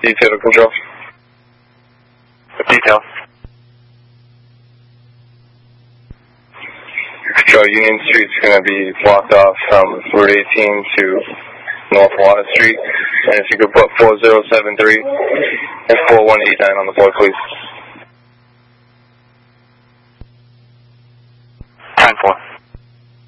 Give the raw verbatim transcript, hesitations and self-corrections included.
Detail to control. Detail. Control, Union Street's going to be blocked off from Route eighteen to North Water Street. And if you could put four zero seven three and four one eight nine on the board, please. ten four.